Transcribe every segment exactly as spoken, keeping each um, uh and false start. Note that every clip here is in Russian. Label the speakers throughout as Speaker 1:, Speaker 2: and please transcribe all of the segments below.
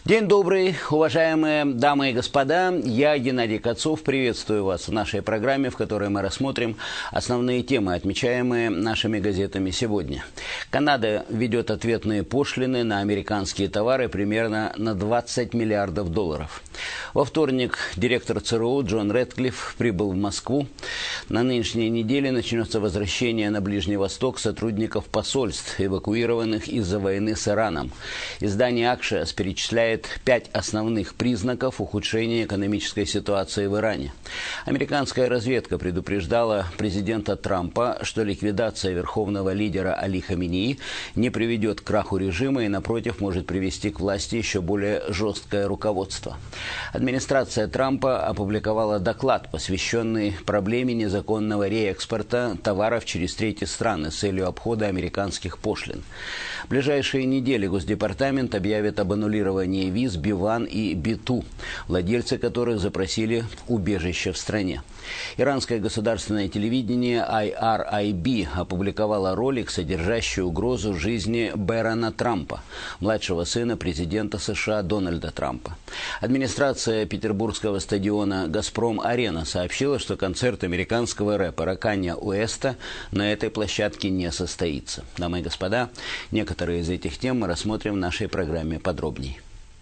Speaker 1: День добрый, уважаемые дамы и господа. Я, Геннадий Кацов, приветствую вас в нашей программе, в которой мы рассмотрим основные темы, отмечаемые нашими газетами сегодня. Канада ведет ответные пошлины на американские товары примерно на двадцать миллиардов долларов. Во вторник директор ЦРУ Джон Рэдклифф прибыл в Москву. На нынешней неделе начнется возвращение на Ближний Восток сотрудников посольств, эвакуированных из-за войны с Ираном. Издание «Акшиас» перечисляет пять основных признаков ухудшения экономической ситуации в Иране. Американская разведка предупреждала президента Трампа, что ликвидация верховного лидера Али Хаменеи не приведет к краху режима и, напротив, может привести к власти еще более жесткое руководство. Администрация Трампа опубликовала доклад, посвященный проблеме незаконного реэкспорта товаров через третьи страны с целью обхода американских пошлин. В ближайшие недели Госдепартамент объявит об аннулировании виз би один и би два, владельцы которых запросили убежище в стране. Иранское государственное телевидение ай ар ай би опубликовало ролик, содержащий угрозу жизни Бэрона Трампа, младшего сына президента США Дональда Трампа. Администрация петербургского стадиона «Газпром-Арена» сообщила, что концерт американского рэпера Канье Уэста на этой площадке не состоится. Дамы и господа, некоторые из этих тем мы рассмотрим в нашей программе подробнее.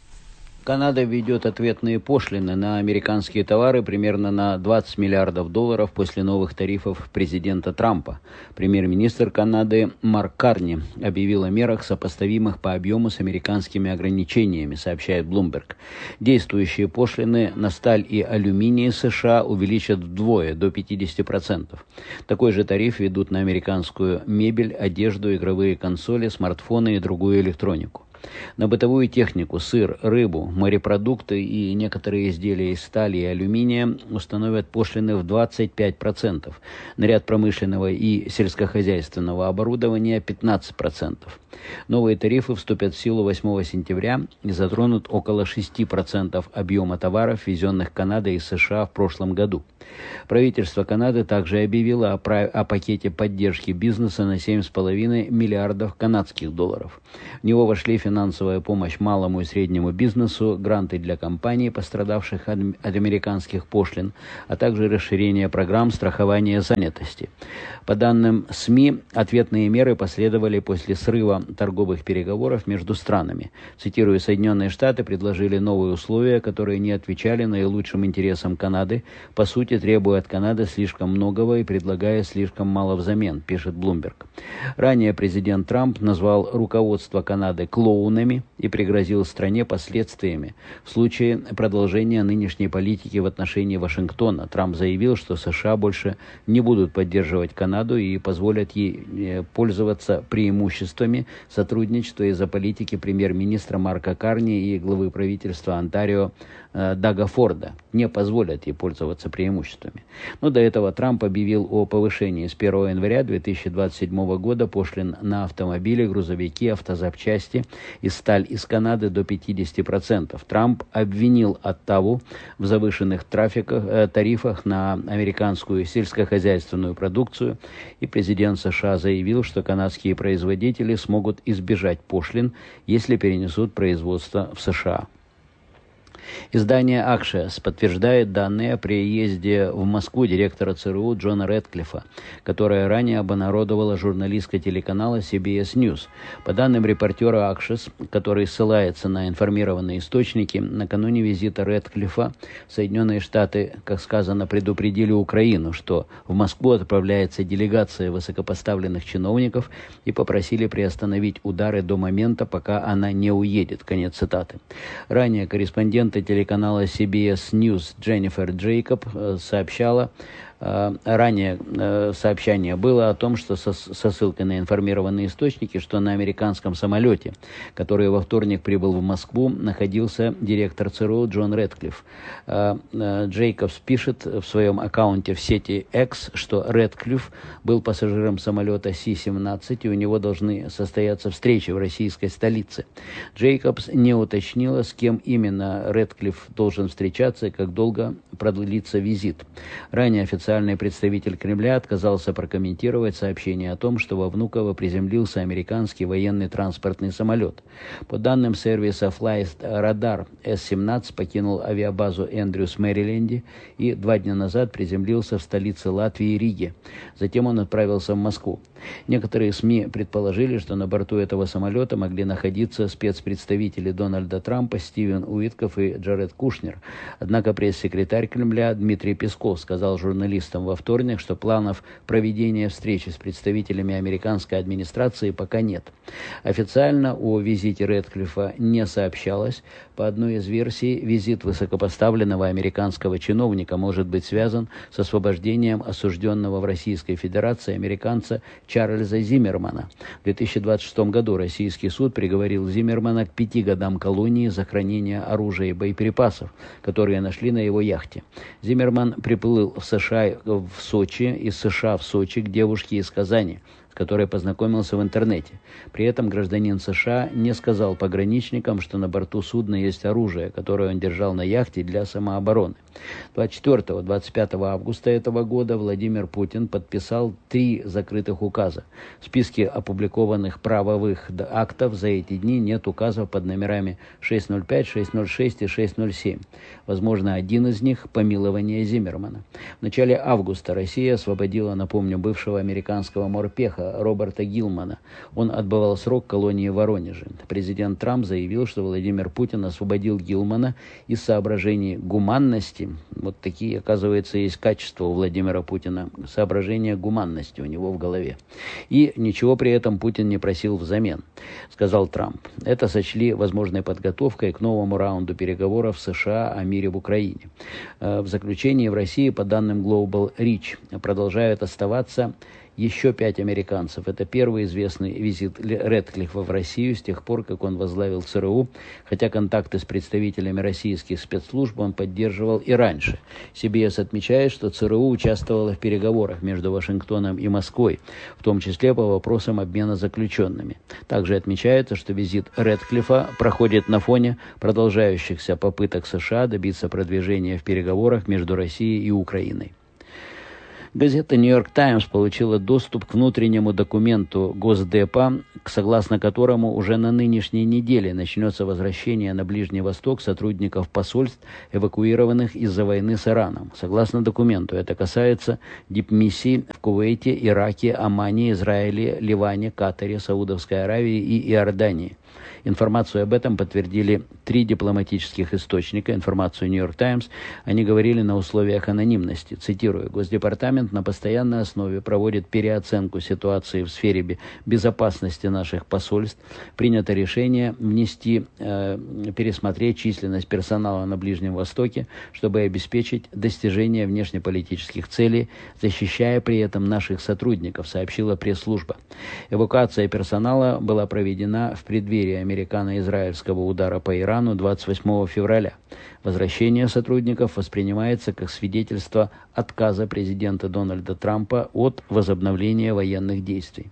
Speaker 1: Канада введет ответные пошлины на американские товары примерно на двадцать миллиардов долларов после новых тарифов президента Трампа. Премьер-министр Канады Марк Карни объявил о мерах, сопоставимых по объему с американскими ограничениями, сообщает Bloomberg. Действующие пошлины на сталь и алюминий США увеличат вдвое, до пятидесяти процентов. Такой же тариф ведут на американскую мебель, одежду, игровые консоли, смартфоны и другую электронику. На бытовую технику, сыр, рыбу, морепродукты и некоторые изделия из стали и алюминия установят пошлины в двадцать пять процентов. На ряд промышленного и сельскохозяйственного оборудования пятнадцать процентов. Новые тарифы вступят в силу восьмого сентября и затронут около шести процентов объема товаров, ввезенных Канадой из США в прошлом году. Правительство Канады также объявило о, про... о пакете поддержки бизнеса на семь с половиной миллиардов канадских долларов. В него вошли финансовая помощь малому и среднему бизнесу, гранты для компаний, пострадавших от, от американских пошлин, а также расширение программ страхования занятости. По данным СМИ, ответные меры последовали после срыва торговых переговоров между странами. Цитирую, Соединенные Штаты предложили новые условия, которые не отвечали наилучшим интересам Канады, по сути требуя от Канады слишком многого и предлагая слишком мало взамен, пишет Bloomberg. Ранее президент Трамп назвал руководство Канады клоунами и пригрозил стране последствиями в случае продолжения нынешней политики в отношении Вашингтона. Трамп заявил, что США больше не будут поддерживать Канаду и позволят ей пользоваться преимуществами сотрудничества из-за политики премьер-министра Марка Карни и главы правительства Онтарио э, Дага Форда. Не позволят ей пользоваться преимуществами. Но до этого Трамп объявил о повышении с первого января две тысячи двадцать седьмого года пошлин на автомобили, грузовики, автозапчасти и сталь из Канады до пятидесяти процентов. Трамп обвинил Оттаву в завышенных трафиках, э, тарифах на американскую сельскохозяйственную продукцию, и президент США заявил, что канадские производители смогут избежать пошлин, если перенесут производство в США. Издание «Акшиас» подтверждает данные о приезде в Москву директора ЦРУ Джона Рэдклиффа, которое ранее обнародовала журналистка телеканала си би эс News. По данным репортера «Акшиас», который ссылается на информированные источники, накануне визита Рэдклиффа Соединенные Штаты, как сказано, предупредили Украину, что в Москву отправляется делегация высокопоставленных чиновников, и попросили приостановить удары до момента, пока она не уедет. Конец цитаты. Ранее корреспонденты телеканала си би эс News Дженнифер Джейкоб сообщала, ранее сообщение было о том, что со, со ссылкой на информированные источники, что на американском самолете, который во вторник прибыл в Москву, находился директор ЦРУ Джон Рэдклифф. Джейкобс пишет в своем аккаунте в сети X, что Рэдклифф был пассажиром самолета Си семнадцать, и у него должны состояться встречи в российской столице. Джейкобс не уточнила, с кем именно Рэдклифф должен встречаться и как долго продлится визит. Ранее официально
Speaker 2: официальный представитель Кремля отказался прокомментировать сообщение о том, что во Внуково приземлился американский военный транспортный самолет. По данным сервиса Flight Radar, эс семнадцать покинул авиабазу Эндрюс в Мэриленде и два дня назад приземлился в столице Латвии Риге. Затем он отправился в Москву. Некоторые СМИ предположили, что на борту этого самолета могли находиться спецпредставители Дональда Трампа Стивен Уитков и Джаред Кушнер. Однако пресс-секретарь Кремля Дмитрий Песков сказал журналистам во вторник, что планов проведения встречи с представителями американской администрации пока нет. Официально о визите Рэдклиффа не сообщалось. По одной из версий, визит высокопоставленного американского чиновника может быть связан с освобождением осужденного в Российской Федерации американца Чарльза Зиммермана. В две тысячи двадцать шестом году российский суд приговорил Зиммермана к пяти годам колонии за хранение оружия и боеприпасов, которые нашли на его яхте. Зиммерман приплыл в США в Сочи, из США в Сочи к девушке из Казани, с которой познакомился в интернете. При этом гражданин США не сказал пограничникам, что на борту судна есть оружие, которое он держал на яхте для самообороны. двадцать четвёртого — двадцать пятого августа этого года Владимир Путин подписал три закрытых указа. В списке опубликованных правовых актов за эти дни нет указов под номерами шестьсот пять, шестьсот шесть и шестьсот семь. Возможно, один из них – помилование Зиммермана. В начале августа Россия освободила, напомню, бывшего американского морпеха Роберта Гилмана. Он отбывал срок в колонии в Воронеже. Президент Трамп заявил, что Владимир Путин освободил Гилмана из соображений гуманности. Вот такие, оказывается, есть качества у Владимира Путина. Соображения гуманности у него в голове. И ничего при этом Путин не просил взамен, сказал Трамп. Это сочли возможной подготовкой к новому раунду переговоров в США о мире в Украине. В заключении, в России, по данным Global Reach, продолжают оставаться еще пять американцев. Это первый известный визит Рэдклиффа в Россию с тех пор, как он возглавил ЦРУ, хотя контакты с представителями российских спецслужб он поддерживал и раньше. си би эс отмечает, что ЦРУ участвовало в переговорах между Вашингтоном и Москвой, в том числе по вопросам обмена заключенными. Также отмечается, что визит Рэдклиффа проходит на фоне продолжающихся попыток США добиться продвижения в переговорах между Россией и Украиной. Газета «Нью-Йорк Таймс» получила доступ к внутреннему документу Госдепа, согласно которому уже на нынешней неделе начнется возвращение на Ближний Восток сотрудников посольств, эвакуированных из-за войны с Ираном. Согласно документу, это касается дипмиссий в Кувейте, Ираке, Омане, Израиле, Ливане, Катаре, Саудовской Аравии и Иордании. Информацию об этом подтвердили три дипломатических источника. Информацию «Нью-Йорк Таймс» они говорили на условиях анонимности. Цитирую: «Госдепартамент на постоянной основе проводит переоценку ситуации в сфере безопасности наших посольств. Принято решение внести, э, пересмотреть численность персонала на Ближнем Востоке, чтобы обеспечить достижение внешнеполитических целей, защищая при этом наших сотрудников», сообщила пресс-служба. Эвакуация персонала была проведена в преддверии американо-израильского удара по Ирану двадцать восьмого февраля. Возвращение сотрудников воспринимается как свидетельство отказа президента Дональда Трампа от возобновления военных действий.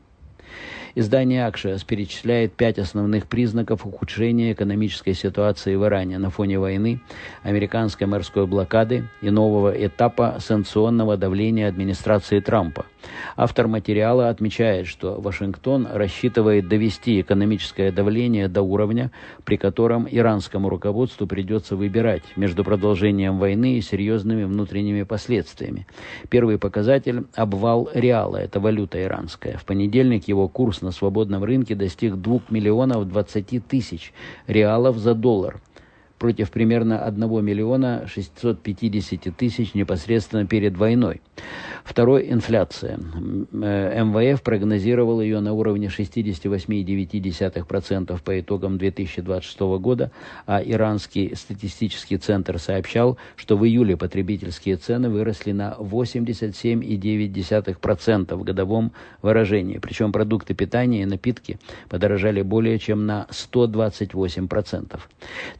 Speaker 2: Издание «Акшиос» перечисляет пять основных признаков ухудшения экономической ситуации в Иране на фоне войны, американской морской блокады и нового этапа санкционного давления администрации Трампа. Автор материала отмечает, что Вашингтон рассчитывает довести экономическое давление до уровня, при котором иранскому руководству придется выбирать между продолжением войны и серьезными внутренними последствиями. Первый показатель – обвал реала, это валюта иранская. В понедельник его курс на свободном рынке достиг двух миллионов двадцати тысяч реалов за доллар, против примерно одного миллиона шестисот пятидесяти тысяч непосредственно перед войной. Второй – инфляция. эм вэ эф прогнозировал ее на уровне шестьдесят восемь целых девять десятых процента по итогам две тысячи двадцать шестого года, а иранский статистический центр сообщал, что в июле потребительские цены выросли на восемьдесят семь целых девять десятых процента в годовом выражении, причем продукты питания и напитки подорожали более чем на сто двадцать восемь процентов. Третьим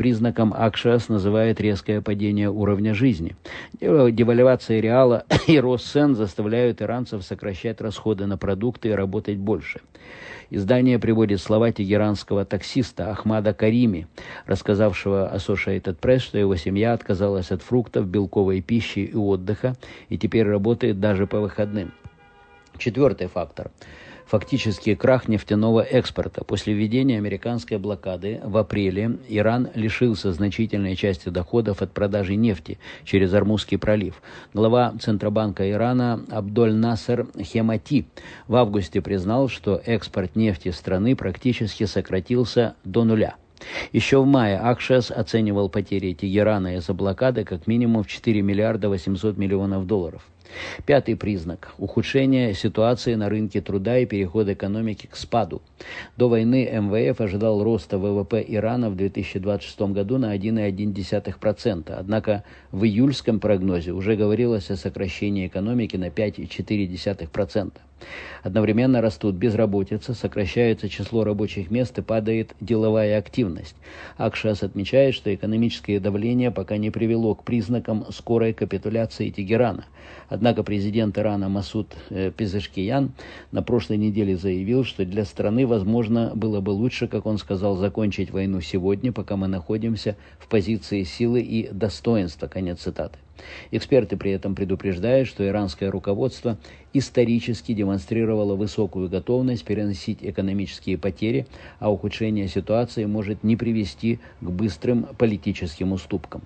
Speaker 2: признаком Акшиас называет резкое падение уровня жизни. Девальвация реала и рост цен заставляют иранцев сокращать расходы на продукты и работать больше. Издание приводит слова тегеранского таксиста Ахмада Карими, рассказавшего Associated Press, что его семья отказалась от фруктов, белковой пищи и отдыха и теперь работает даже по выходным. Четвертый фактор. Фактически крах нефтяного экспорта. После введения американской блокады в апреле Иран лишился значительной части доходов от продажи нефти через Ормузский пролив. Глава Центробанка Ирана Абдоль-Насер Хемати в августе признал, что экспорт нефти страны практически сократился до нуля. Еще в мае Акшиас оценивал потери Тегерана из-за блокады как минимум в четыре миллиарда восемьсот миллионов долларов. Пятый признак – ухудшение ситуации на рынке труда и переход экономики к спаду. До войны эм вэ эф ожидал роста вэ вэ пэ Ирана в две тысячи двадцать шестом году на один целых одна десятая процента, однако в июльском прогнозе уже говорилось о сокращении экономики на пять целых четыре десятых процента. Одновременно растут безработица, сокращается число рабочих мест и падает деловая активность. Акшиас отмечает, что экономическое давление пока не привело к признакам скорой капитуляции Тегерана. Однако президент Ирана Масуд э, Пезешкиян на прошлой неделе заявил, что для страны, возможно, было бы лучше, как он сказал, закончить войну сегодня, пока мы находимся в позиции силы и достоинства. Конец цитаты. Эксперты при этом предупреждают, что иранское руководство исторически демонстрировало высокую готовность переносить экономические потери, а ухудшение ситуации может не привести к быстрым политическим уступкам.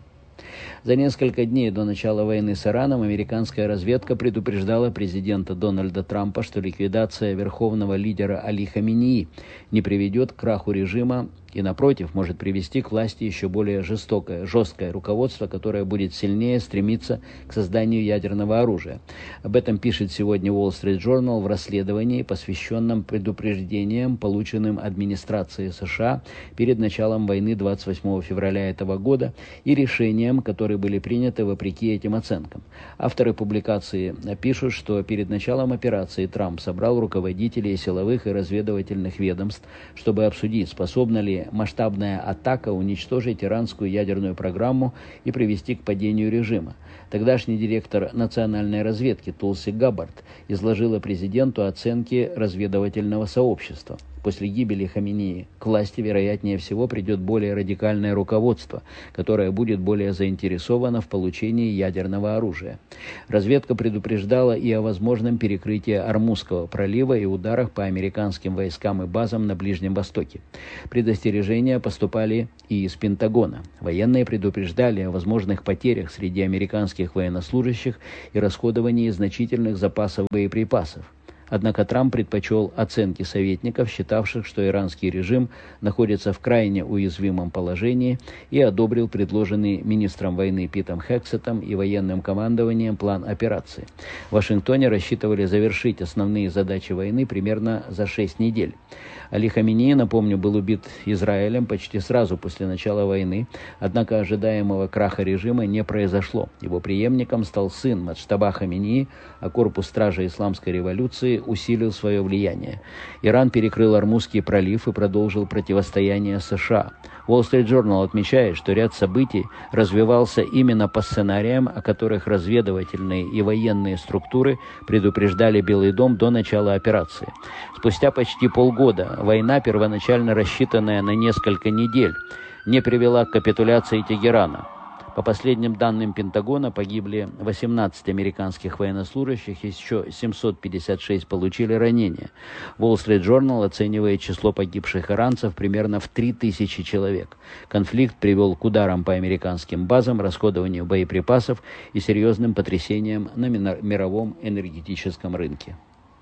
Speaker 2: За несколько дней до начала войны с Ираном американская разведка предупреждала президента Дональда Трампа, что ликвидация верховного лидера Али Хаменеи не приведет к краху режима и, напротив, может привести к власти еще более жестокое, жесткое руководство, которое будет сильнее стремиться к созданию ядерного оружия. Об этом пишет сегодня Wall Street Journal в расследовании, посвященном предупреждениям, полученным администрацией США перед началом войны двадцать восьмого февраля этого года и решениям, которые были приняты вопреки этим оценкам. Авторы публикации пишут, что перед началом операции Трамп собрал руководителей силовых и разведывательных ведомств, чтобы обсудить, способна ли масштабная атака уничтожить иранскую ядерную программу и привести к падению режима. Тогдашний директор национальной разведки Тулси Габбард изложила президенту оценки разведывательного сообщества. После гибели Хаменеи к власти, вероятнее всего, придет более радикальное руководство, которое будет более заинтересовано в получении ядерного оружия. Разведка предупреждала и о возможном перекрытии Ормузского пролива и ударах по американским войскам и базам на Ближнем Востоке. Предостережения поступали и из Пентагона. Военные предупреждали о возможных потерях среди американских военнослужащих и расходовании значительных запасов боеприпасов. Однако Трамп предпочел оценки советников, считавших, что иранский режим находится в крайне уязвимом положении, и одобрил предложенный министром войны Питом Хексетом и военным командованием план операции. В Вашингтоне рассчитывали завершить основные задачи войны примерно за шесть недель. Али Хаменеи, напомню, был убит Израилем почти сразу после начала войны, однако ожидаемого краха режима не произошло. Его преемником стал сын Маджтаба Хаменеи, а корпус стражи исламской революции усилил свое влияние. Иран перекрыл Ормузский пролив и продолжил противостояние США. Wall Street Journal отмечает, что ряд событий развивался именно по сценариям, о которых разведывательные и военные структуры предупреждали Белый дом до начала операции. Спустя почти полгода война, первоначально рассчитанная на несколько недель, не привела к капитуляции Тегерана. По последним данным Пентагона погибли восемнадцать американских военнослужащих, еще семьсот пятьдесят шесть получили ранения. Wall Street Journal оценивает число погибших иранцев примерно в три тысячи человек. Конфликт привел к ударам по американским базам, расходованию боеприпасов и серьезным потрясениям на мировом энергетическом рынке.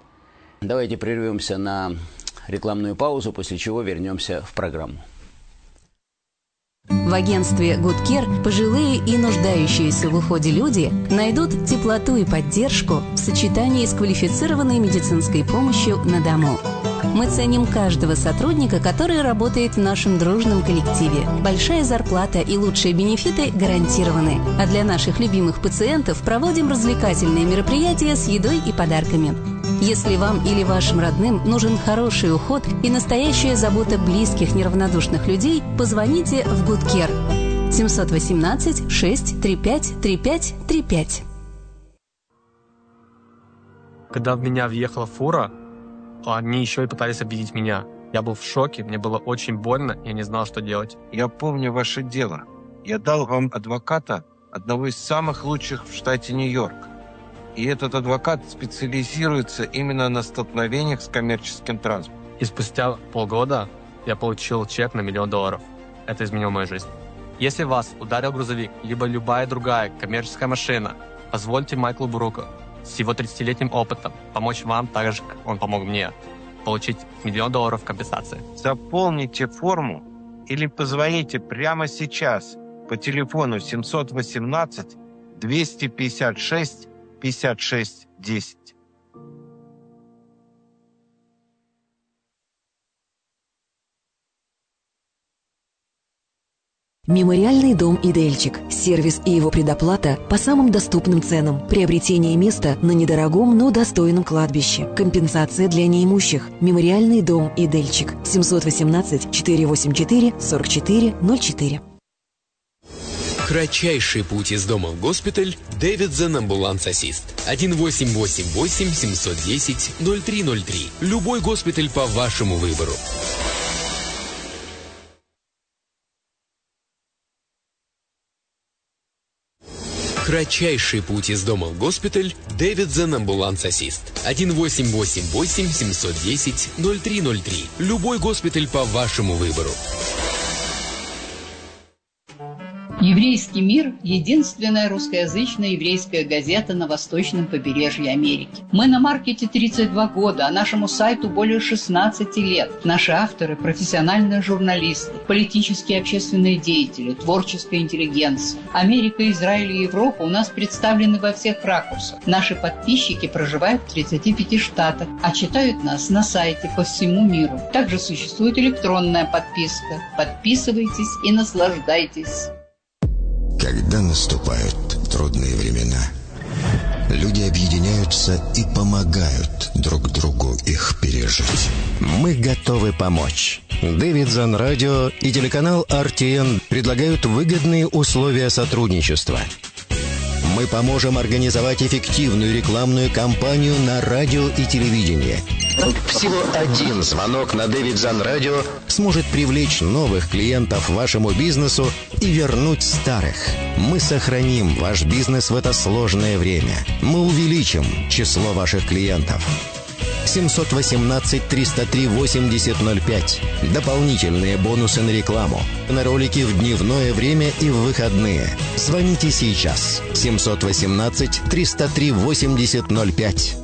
Speaker 1: Давайте прервемся на рекламную паузу, после чего вернемся в программу.
Speaker 3: В агентстве Good Care пожилые и нуждающиеся в уходе люди найдут теплоту и поддержку в сочетании с квалифицированной медицинской помощью на дому. Мы ценим каждого сотрудника, который работает в нашем дружном коллективе. Большая зарплата и лучшие бенефиты гарантированы. А для наших любимых пациентов проводим развлекательные мероприятия с едой и подарками. Если вам или вашим родным нужен хороший уход и настоящая забота близких неравнодушных людей, позвоните в Good Care семь один восемь шесть три пять три пять три пять.
Speaker 4: Когда в меня въехала фура, они еще и пытались обидеть меня. Я был в шоке, мне было очень больно, я не знал, что делать.
Speaker 5: Я помню ваше дело. Я дал вам адвоката, одного из самых лучших в штате Нью-Йорк. И этот адвокат специализируется именно на столкновениях с коммерческим транспортом.
Speaker 4: И спустя полгода я получил чек на миллион долларов. Это изменило мою жизнь. Если вас ударил грузовик, либо любая другая коммерческая машина, позвольте Майклу Бруку с его тридцатилетним опытом помочь вам так же, как он помог мне, получить миллион долларов компенсации.
Speaker 5: Заполните форму или позвоните прямо сейчас по телефону семь один восемь два пять шесть пятьдесят шесть десять.
Speaker 6: Мемориальный дом «Идельчик». Сервис и его предоплата по самым доступным ценам. Приобретение места на недорогом, но достойном кладбище. Компенсация для неимущих. Мемориальный дом «Идельчик». семь один восемь четыре восемь четыре сорок четыре ноль четыре.
Speaker 7: Кратчайший путь из дома в госпиталь. Дэвидсон Амбуланс Ассист. один восемь восемь восемь семь один ноль ноль три ноль три. Любой госпиталь по вашему выбору. Кратчайший путь из дома в госпиталь. Дэвидсон Амбуланс Ассист. один восемь восемь восемь семь один ноль ноль три ноль три. Любой госпиталь по вашему выбору.
Speaker 8: «Еврейский мир» – единственная русскоязычная еврейская газета на восточном побережье Америки. Мы на маркете тридцать два года, а нашему сайту более шестнадцати лет. Наши авторы – профессиональные журналисты, политические и общественные деятели, творческая интеллигенция. Америка, Израиль и Европа у нас представлены во всех ракурсах. Наши подписчики проживают в тридцати пяти штатах, а читают нас на сайте по всему миру. Также существует электронная подписка. Подписывайтесь и наслаждайтесь.
Speaker 9: Когда наступают трудные времена, люди объединяются и помогают друг другу их пережить. Мы готовы помочь. Дэвидсон Радио и телеканал эр ти эн предлагают выгодные условия сотрудничества. Мы поможем организовать эффективную рекламную кампанию на радио и телевидении. Всего один звонок на Дэвидсон Радио сможет привлечь новых клиентов вашему бизнесу и вернуть старых. Мы сохраним ваш бизнес в это сложное время. Мы увеличим число ваших клиентов. семь один восемь триста три восемьдесят ноль пять. Дополнительные бонусы на рекламу. На ролики в дневное время и в выходные. Звоните сейчас. семь один восемь триста три восемьдесят ноль пять.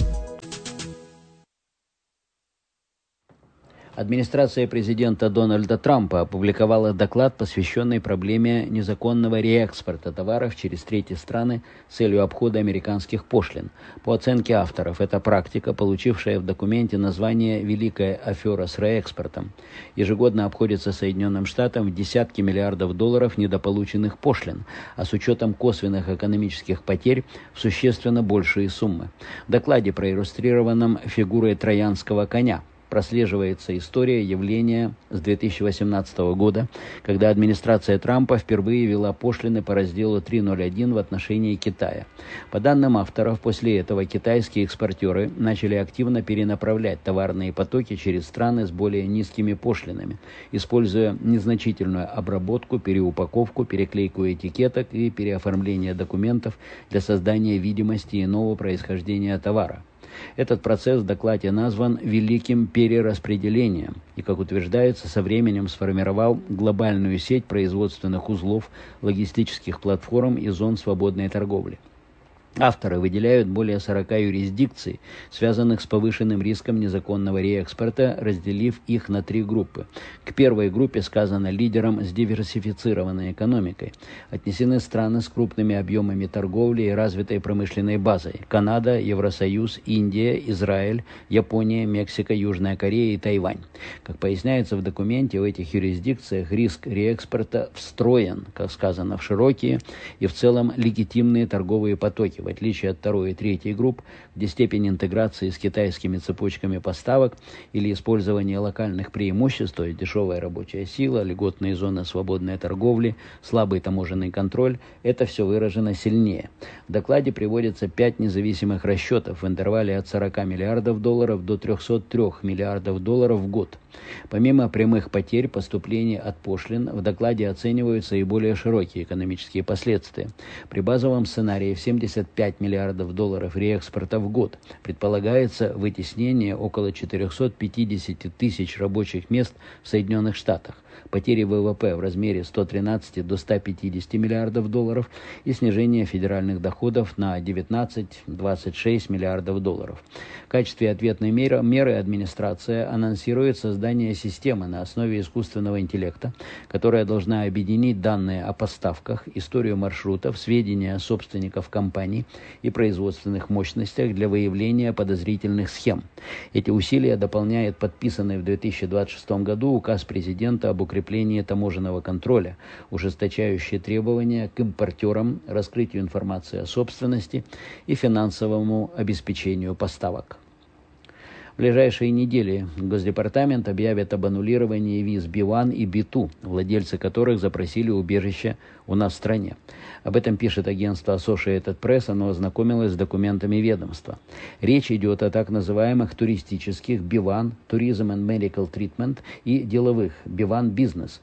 Speaker 2: Администрация президента Дональда Трампа опубликовала доклад, посвященный проблеме незаконного реэкспорта товаров через третьи страны с целью обхода американских пошлин. По оценке авторов, эта практика, получившая в документе название «Великая афера с реэкспортом», ежегодно обходится Соединенным Штатам в десятки миллиардов долларов недополученных пошлин, а с учетом косвенных экономических потерь в существенно большие суммы. В докладе, проиллюстрированном фигурой троянского коня, прослеживается история явления с две тысячи восемнадцатого года, когда администрация Трампа впервые ввела пошлины по разделу триста один в отношении Китая. По данным авторов, после этого китайские экспортеры начали активно перенаправлять товарные потоки через страны с более низкими пошлинами, используя незначительную обработку, переупаковку, переклейку этикеток и переоформление документов для создания видимости иного происхождения товара. Этот процесс в докладе назван «великим перераспределением» и, как утверждается, со временем сформировал глобальную сеть производственных узлов, логистических платформ и зон свободной торговли. Авторы выделяют более сорока юрисдикций, связанных с повышенным риском незаконного реэкспорта, разделив их на три группы. К первой группе сказано лидерам с диверсифицированной экономикой. Отнесены страны с крупными объемами торговли и развитой промышленной базой: Канада, Евросоюз, Индия, Израиль, Япония, Мексика, Южная Корея и Тайвань. Как поясняется в документе, в этих юрисдикциях риск реэкспорта встроен, как сказано, в широкие и в целом легитимные торговые потоки, В отличие от второй и третьей групп, где степень интеграции с китайскими цепочками поставок или использование локальных преимуществ, то есть дешевая рабочая сила, льготные зоны свободной торговли, слабый таможенный контроль, это все выражено сильнее. В докладе приводится пять независимых расчетов в интервале от сорока миллиардов долларов до трехсот трёх миллиардов долларов в год. Помимо прямых потерь поступлений от пошлин, в докладе оцениваются и более широкие экономические последствия. При базовом сценарии в семьдесят пять миллиардов долларов реэкспорта в год предполагается вытеснение около четырехсот пятидесяти тысяч рабочих мест в Соединенных Штатах, потери ВВП в размере сто тринадцати до ста пятидесяти миллиардов долларов и снижение федеральных доходов на девятнадцать — двадцать шесть миллиардов долларов. В качестве ответной меры, меры администрация анонсирует создание системы на основе искусственного интеллекта, которая должна объединить данные о поставках, историю маршрутов, сведения собственников компаний и производственных мощностях для выявления подозрительных схем. Эти усилия дополняет подписанный в две тысячи двадцать шестом году указ президента об укреплении таможенного контроля, ужесточающие требования к импортерам, раскрытию информации о собственности и финансовому обеспечению поставок. В ближайшие недели Госдепартамент объявит об аннулировании виз би один и би два, владельцы которых запросили убежище у нас в стране. Об этом пишет агентство Associated Press, оно ознакомилось с документами ведомства. Речь идет о так называемых туристических би один, Tourism and Medical Treatment, и деловых би один Business.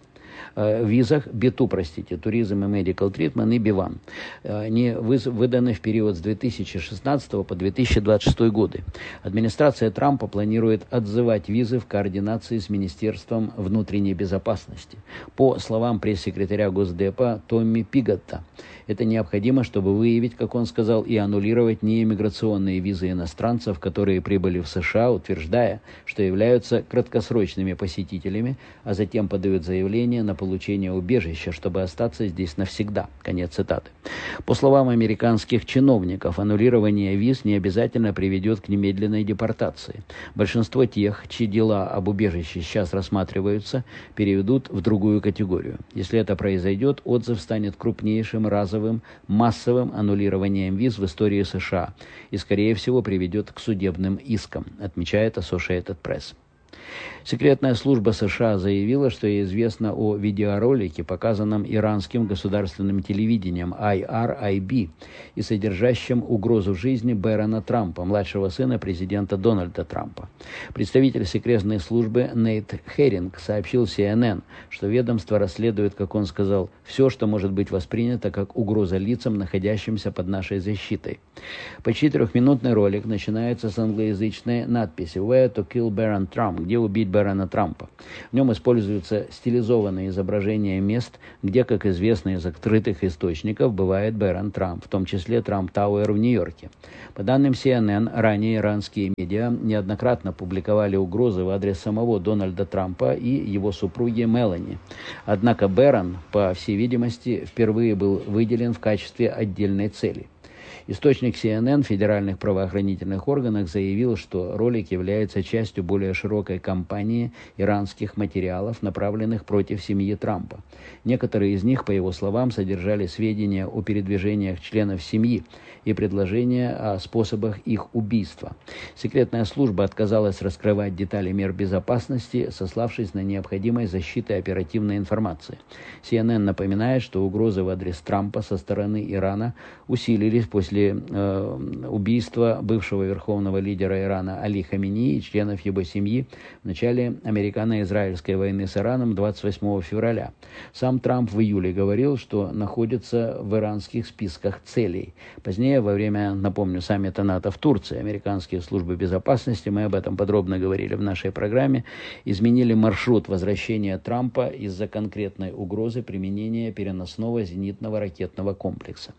Speaker 2: Визах, би два, простите, Tourism and Medical Treatment и би один. Они выданы в период с две тысячи шестнадцатого по две тысячи двадцать шестой годы. Администрация Трампа планирует отзывать визы в координации с Министерством внутренней безопасности. По словам пресс-секретаря Госдепа Томми Пиготта, это необходимо, чтобы выявить, как он сказал, и аннулировать неиммиграционные визы иностранцев, которые прибыли в США, утверждая, что являются краткосрочными посетителями, а затем подают заявление на получение убежища, чтобы остаться здесь навсегда. Конец цитаты. По словам американских чиновников, аннулирование виз не обязательно приведет к немедленной депортации. Большинство тех, чьи дела об убежище сейчас рассматриваются, переведут в другую категорию. Если это произойдет, отзыв станет крупнейшим разовым массовым аннулированием виз в истории США и, скорее всего, приведет к судебным искам, отмечает Associated Press. Секретная служба США заявила, что ей известно о видеоролике, показанном иранским государственным телевидением ай ар ай би и содержащем угрозу жизни Бэрона Трампа, младшего сына президента Дональда Трампа. Представитель секретной службы Нейт Херинг сообщил си эн эн, что ведомство расследует, как он сказал, все, что может быть воспринято как угроза лицам, находящимся под нашей защитой. Почти трехминутный ролик начинается с англоязычной надписи «Where to kill Baron Trump», где убить Бэрона Трампа. В нем используются стилизованные изображения мест, где, как известно из открытых источников, бывает Бэрон Трамп, в том числе Трамп Тауэр в Нью-Йорке. По данным си эн эн, ранее иранские медиа неоднократно публиковали угрозы в адрес самого Дональда Трампа и его супруги Мелани. Однако Бэрон, по всей видимости, впервые был выделен в качестве отдельной цели. Источник си эн эн в федеральных правоохранительных органах заявил, что ролик является частью более широкой кампании иранских материалов, направленных против семьи Трампа. Некоторые из них, по его словам, содержали сведения о передвижениях членов семьи и предложения о способах их убийства. Секретная служба отказалась раскрывать детали мер безопасности, сославшись на необходимость защиты оперативной информации. си эн эн напоминает, что угрозы в адрес Трампа со стороны Ирана усилились после э, убийства бывшего верховного лидера Ирана Али Хаминеи и членов его семьи в начале американо-израильской войны с Ираном двадцать восьмого февраля. Сам Трамп в июле говорил, что находится в иранских списках целей. Позднее, во время, напомню, саммита НАТО в Турции, американские службы безопасности, мы об этом подробно говорили в нашей программе, изменили маршрут возвращения Трампа из-за конкретной угрозы применения переносного зенитного ракетного комплекса.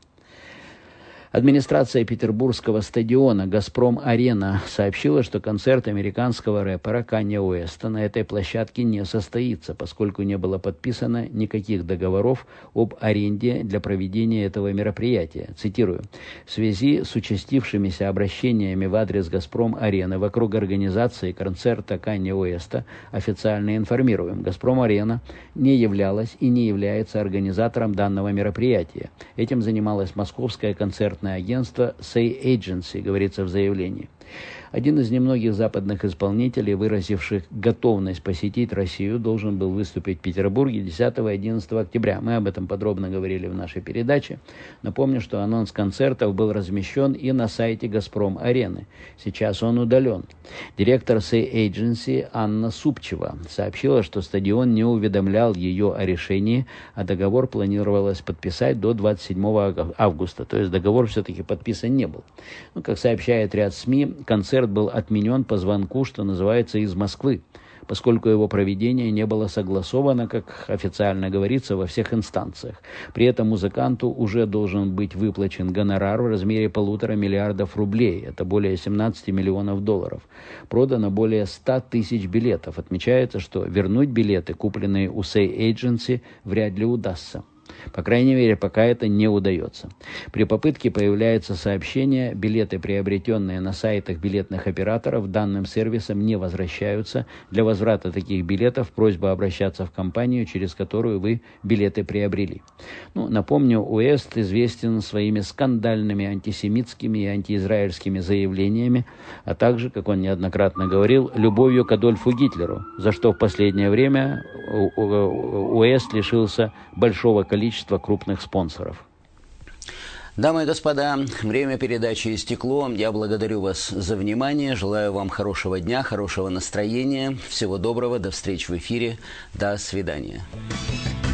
Speaker 2: Администрация петербургского стадиона «Газпром-Арена» сообщила, что концерт американского рэпера Канье Уэста на этой площадке не состоится, поскольку не было подписано никаких договоров об аренде для проведения этого мероприятия. Цитирую. «В связи с участившимися обращениями в адрес «Газпром-Арены» вокруг организации концерта Канье Уэста официально информируем, «Газпром-Арена» не являлась и не является организатором данного мероприятия. Этим занималась Московская концертная транспортное агентство Say Agency, говорится в заявлении. Один из немногих западных исполнителей, выразивших готовность посетить Россию, должен был выступить в Петербурге десятого и одиннадцатого октября. Мы об этом подробно говорили в нашей передаче. Напомню, что анонс концертов был размещен и на сайте «Газпром-арены». Сейчас он удален. Директор Say Agency Анна Супчева сообщила, что стадион не уведомлял ее о решении, а договор планировалось подписать до двадцать седьмого августа. То есть договор все-таки подписан не был. Ну, как сообщает ряд СМИ, концерт был отменен по звонку, что называется, из Москвы, поскольку его проведение не было согласовано, как официально говорится, во всех инстанциях. При этом музыканту уже должен быть выплачен гонорар в размере полутора миллиардов рублей, это более семнадцати миллионов долларов. Продано более ста тысяч билетов. Отмечается, что вернуть билеты, купленные у Say Agency, вряд ли удастся. По крайней мере, пока это не удается. При попытке появляется сообщение: билеты, приобретенные на сайтах билетных операторов, данным сервисом не возвращаются. Для возврата таких билетов просьба обращаться в компанию, через которую вы билеты приобрели. Ну, напомню, Уэст известен своими скандальными антисемитскими и антиизраильскими заявлениями, а также, как он неоднократно говорил, любовью к Адольфу Гитлеру, за что в последнее время Уэст лишился большого количества крупных спонсоров.
Speaker 1: Дамы и господа, время передачи истекло. Я благодарю вас за внимание. Желаю вам хорошего дня, хорошего настроения. Всего доброго. До встречи в эфире. До свидания.